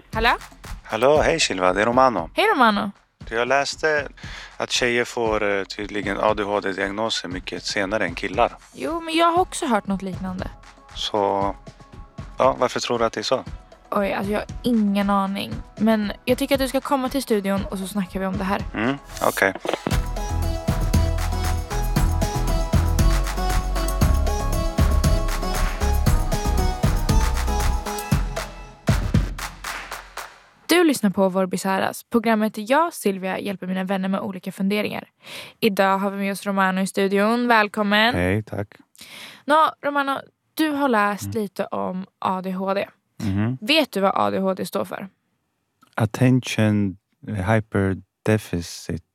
Hallå? Hallå, hej Silva, det är Romano. Hej Romano. Jag läste att tjejer får tydligen ADHD-diagnoser mycket senare än killar. Jo, men jag har också hört något liknande. Så, ja, varför tror du att det är så? Oj, alltså jag har ingen aning. Men jag tycker att du ska komma till studion och så snackar vi om det här. Okej. Du lyssnar på Vår Bisaras. Programmet där jag, Silvia, hjälper mina vänner med olika funderingar. Idag har vi med oss Romano i studion. Välkommen. Hej, tack. Romano, du har läst lite om ADHD. Vet du vad ADHD står för? Attention Deficit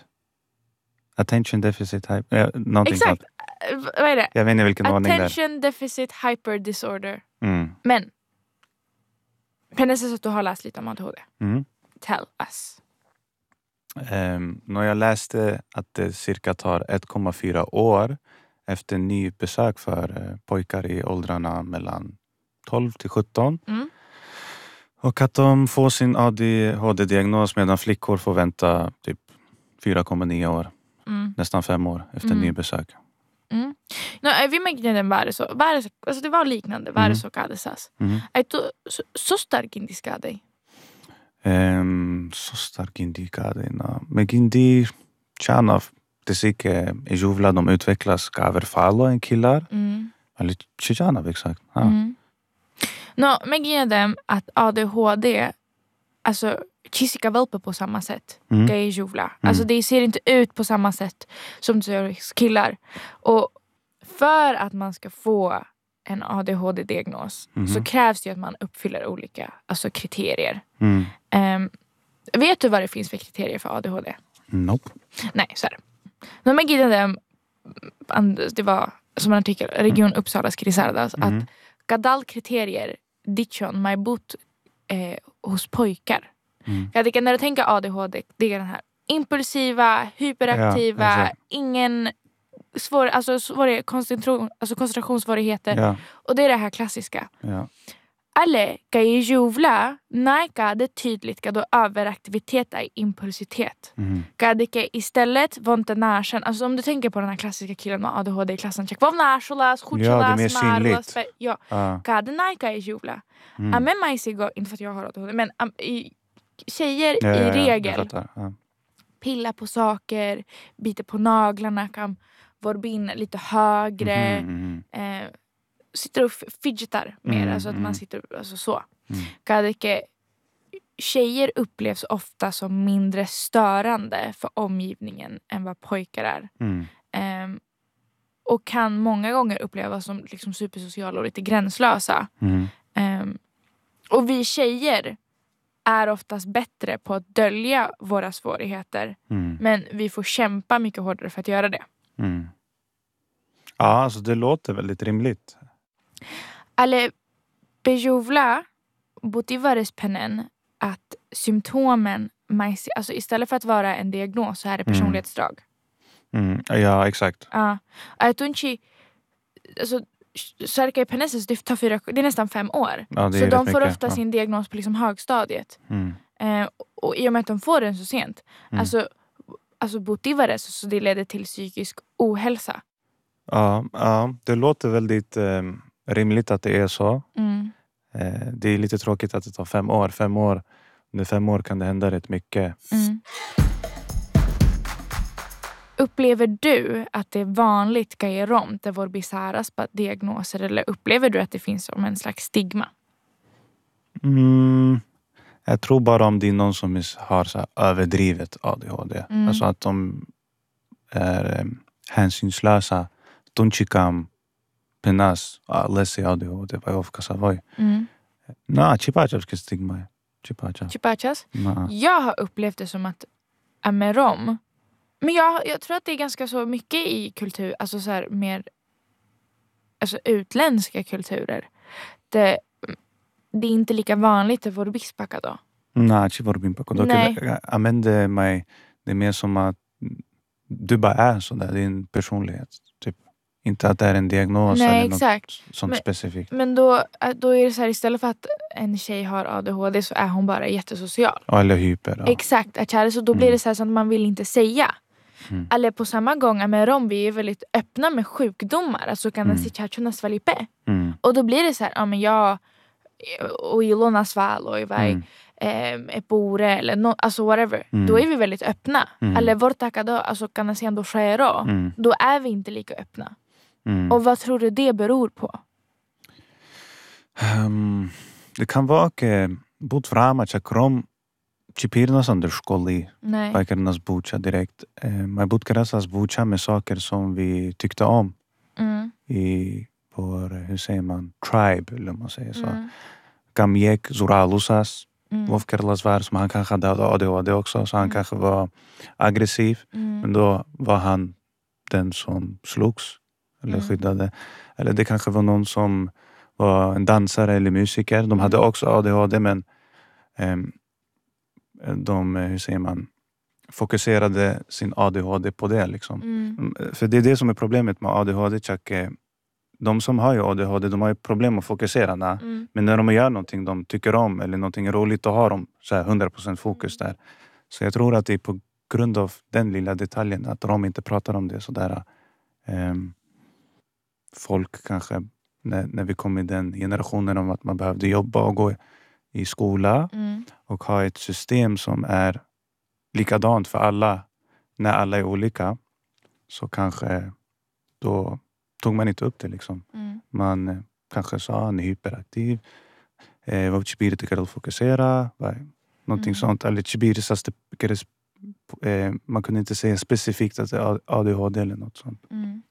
någonting Exakt. sånt. Vad är det? Jag vet inte vilken ordning det är. Attention Deficit Hyper Disorder. Mm. Men Pennes att du har läst lite om ADHD. Tell us. När jag läste att det cirka tar 1,4 år efter ny besök för pojkar i åldrarna mellan 12 till 17. Och att de får sin ADHD-diagnos medan flickor får vänta typ 4,9 år. Nästan 5 år efter ny besök. No, vi mängden väärässä, alltså det var liknande vääräsokadessas. Että sostarkin skadei. Sostarkin dikade. Men gindi tjänar det sikke i juvla de utvecklas gaverfalo en killar. Eller tjänar exakt. No, mängden att ADHD alltså kisika välper på samma sätt. Gay juvla. Alltså det ser inte ut på samma sätt som det gör hos killar. Och för att man ska få en ADHD-diagnos så krävs det att man uppfyller olika kriterier. Vet du vad det finns för kriterier för ADHD? Nope. Nej, så här. Det var som en artikel, Region Uppsalas krisardas, att gadal kriterier dichon maibut hos pojkar. Jag tycker när du tänker ADHD, det är den här impulsiva, hyperaktiva, ingen koncentrationssvårigheter. Och det är det här klassiska. Eller kan ju juvla när det tydligt kan då överaktivitet är impulsitet. Kan det istället vara närsen. Alltså om du tänker på den här klassiska killen med ADHD i klassen. Check vad närsolas, skjutsolas, det är mer synligt. Ja, kan det när kan ju juvla. Men mig sig inte för att jag har ADHD, men tjejer i regel pilla på saker, biter på naglarna, kan vara bin lite högre, sitter och fidgetar mer, alltså att man sitter alltså så. Kadike, tjejer upplevs ofta som mindre störande för omgivningen än vad pojkar är. Och kan många gånger upplevas som liksom supersociala och lite gränslösa. Och vi tjejer är oftast bättre på att dölja våra svårigheter. Men vi får kämpa mycket hårdare för att göra det. Ja, alltså det låter väldigt rimligt. Eller bejuvla botivarespennen att symptomen alltså istället för att vara en diagnos så är det personlighetsdrag. Ja, exakt. Ja. Alltså Särka i Pennesses, det är nästan 5 år. Ja, så de får ofta sin diagnos på liksom högstadiet. Och i och med att de får den så sent. Alltså botivares, så det leder till psykisk ohälsa. Ja, det låter väldigt rimligt att det är så. Det är lite tråkigt att det tar 5 år. Under 5 år kan det hända rätt mycket. Upplever du att det är vanligt gajerom där vår bisaras på diagnoser, eller upplever du att det finns som en slags stigma? Jag tror bara om det är någon som har så här överdrivet ADHD. Alltså att de är hänsynslösa. Tunchikam penas lesi ADHD vajovka savoj. Chipachas stigma. Chipachas? Jag har upplevt det som att med rom. Men jag tror att det är ganska så mycket i kultur, alltså så här mer alltså utländska kulturer. Det är inte lika vanligt att vara bispaka då. Nej, det är mer som att du bara är sådär, det är en personlighet typ. Inte att det är en diagnos. Nej, eller exakt. Något sånt specifikt. Men då är det så här, istället för att en tjej har ADHD så är hon bara jättesocial. Eller hyper. Ja. Exakt, så då blir det så här så att man vill inte säga. Eller på samma gång med vi är väldigt öppna med sjukdomar. Alltså kan den sitta här svalipe. Och då blir det så här, men jag och Ilona Sval och jag ett bore eller alltså whatever. Då är vi väldigt öppna. Eller vortaka då, alltså kan man säga då skero. Då är vi inte lika öppna. Och vad tror du det beror på? Det kan vara att bot frama chakrom chipirnas under skoli. Baikarnas bucha direkt. Man botkarasas bucha med saker som vi tyckte om. I vår, hur säger man, tribe eller man säger så. Gamjek Zoralusas. Vovkerlas var som han kanske hade ADHD också. Så han kanske var aggressiv. Men då var han den som slogs. Eller skyddade. Eller det kanske var någon som var en dansare eller musiker. De hade också ADHD men de, hur säger man, fokuserade sin ADHD på det liksom. För det är det som är problemet med ADHD. De som har ju ADHD, de har ju problem att fokusera. Men när de gör någonting de tycker om eller någonting roligt, då har de så här 100% fokus där. Så jag tror att det är på grund av den lilla detaljen att de inte pratar om det sådär. Folk kanske, när vi kom i den generationen om att man behövde jobba och gå i skola och ha ett system som är likadant för alla när alla är olika, så kanske då tog man inte upp det liksom. Man kanske sa han är hyperaktiv, vad chibiri tycker att fokusera, någonting sånt, eller chibiri man kunde inte säga specifikt att det är ADHD eller något sånt.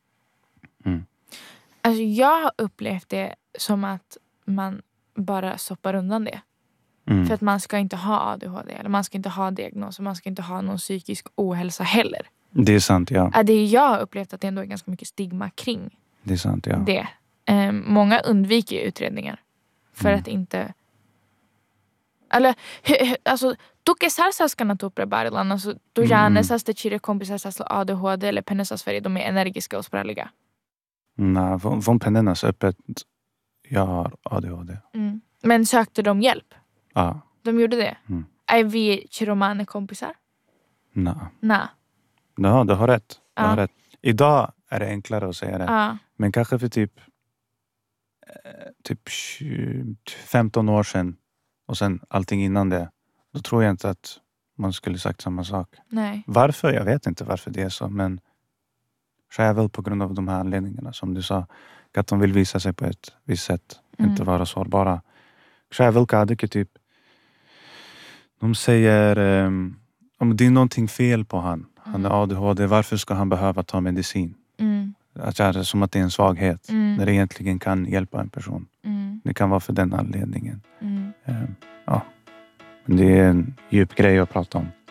Alltså jag har upplevt det som att man bara stoppar undan det. För att man ska inte ha ADHD eller man ska inte ha diagnos och man ska inte ha någon psykisk ohälsa heller. Det är sant, ja. Det jag har upplevt att det ändå är ganska mycket stigma kring. Det är sant, ja. Det. Många undviker utredningar för att inte... Eller, alltså, tuke sarsas kan att upprepa ibland. Alltså, du gärna sas det chire kompisar sas ADHD eller pennesas Sverige, de är energiska och spralliga. Nej, från pennernas öppet, jag har ADHD. Men sökte de hjälp? Ja. De gjorde det? Är vi chiromane kompisar? Nej. Ja, du har rätt. Du har rätt. Idag är det enklare att säga det. Men kanske för typ 15 år sedan och sen allting innan det, då tror jag inte att man skulle sagt samma sak. Nej. Varför? Jag vet inte varför det är så, men så är väl på grund av de här anledningarna som du sa, att de vill visa sig på ett visst sätt, inte vara sårbara. Så är väl att typ de säger om det är någonting fel på han är ADHD, varför ska han behöva ta medicin? Att det är som att det är en svaghet när det egentligen kan hjälpa en person. Det kan vara för den anledningen. Ja. Men det är en djup grej att prata om.